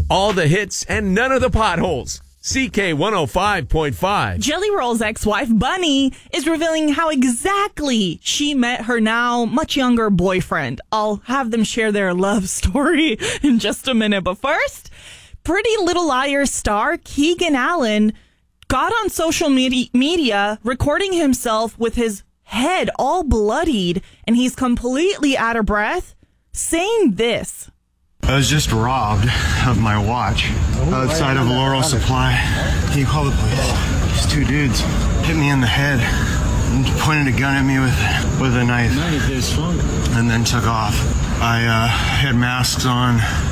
All the hits and none of the potholes. CK 105.5. Jelly Roll's ex-wife, Bunny, is revealing how exactly she met her now much younger boyfriend. I'll have them share their love story in just a minute. But first, Pretty Little Liars star Keegan Allen got on social media recording himself with his head all bloodied, and he's completely out of breath, saying this. I was just robbed of my watch outside of Laurel Supply. Can you call the police? These two dudes hit me in the head and pointed a gun at me with a knife and then took off. I had masks on.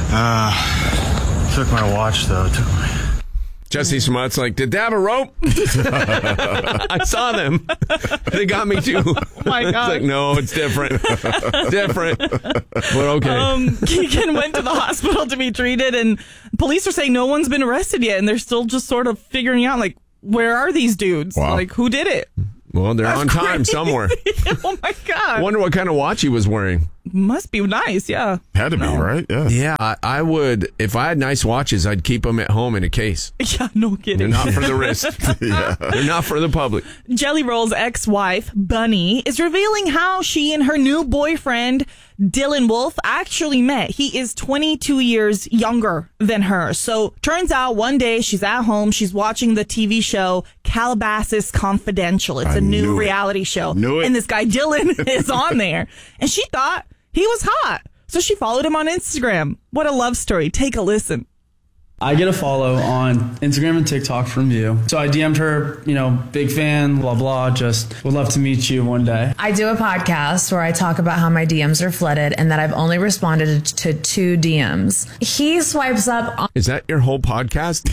Took my watch, though. Jesse Smoll's like, did they have a rope? I saw them. They got me too. Oh my God. It's like, no, it's different. Different. But okay. Keegan went to the hospital to be treated, and police are saying no one's been arrested yet, and they're still just sort of figuring out, like, where are these dudes? Wow. Like, who did it? Well, they're That's on time crazy. somewhere. Oh my God. I wonder what kind of watch he was wearing. Must be nice, yeah. Had to be, right? Yeah. Yeah, I would. If I had nice watches, I'd keep them at home in a case. Yeah, no They're kidding. not for the wrist. They're not for the public. Jelly Roll's ex-wife, Bunny, is revealing how she and her new boyfriend, Dylan Wolf, actually met. He is 22 years younger than her. So turns out one day she's at home. She's watching the TV show Calabasas Confidential. It's a new reality show. Knew it. And this guy, Dylan, is on there. And she thought he was hot. So she followed him on Instagram. What a love story. Take a listen. I get a follow on Instagram and TikTok from you. So I DM'd her, big fan, blah, blah, just would love to meet you one day. I do a podcast where I talk about how my DMs are flooded and that I've only responded to 2 DMs. He swipes up on... Is that your whole podcast?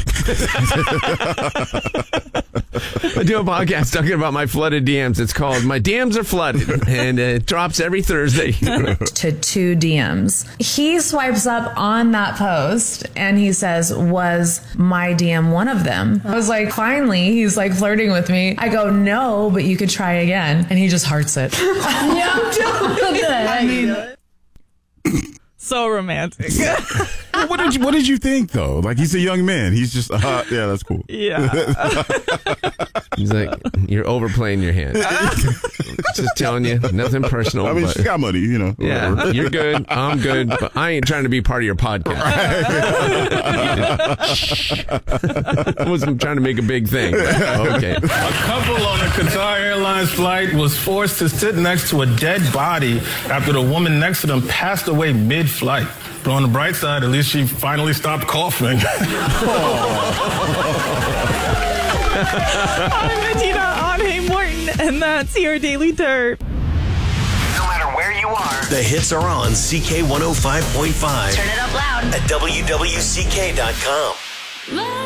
I do a podcast talking about my flooded DMs. It's called My DMs Are Flooded, and it drops every Thursday. to 2 DMs. He swipes up on that post and he says, was my DM one of them? I was like, finally, he's like flirting with me. I go, no, but you could try again. And he just hearts it. So romantic. What did you think though? Like, he's a young man. He's just yeah, that's cool. Yeah. He's like, you're overplaying your hand. Just telling you, nothing personal. I mean, but, she got money, yeah, whatever. you're good. I'm good, but I ain't trying to be part of your podcast. I wasn't trying to make a big thing. Okay. A couple on a Qatar Airlines flight was forced to sit next to a dead body after the woman next to them passed away mid-flight. But on the bright side, at least she finally stopped coughing. I'm Bettina on Hey Morton, and that's your Daily Dirt. No matter where you are, the hits are on CK 105.5. Turn it up loud At WWCK.com.